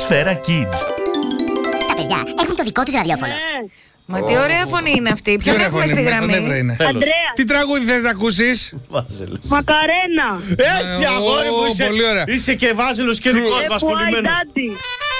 Σφαίρα Kids. Τα παιδιά έχουν το δικό τους ραδιόφωνο. Μα τι ωραία φωνή είναι αυτή. Ποιον έχουμε στη γραμμή? Αντρέα. Τι τραγούδι θες να ακούσεις? Μακαρένα. Έτσι, αγόρι μου, είσαι και Βάζελος και δικός μας κολλημένος.